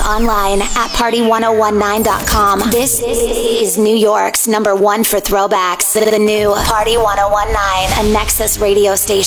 online at party1019.com. This is New York's #1 for throwbacks. The new Party 1019, a Nexus radio station.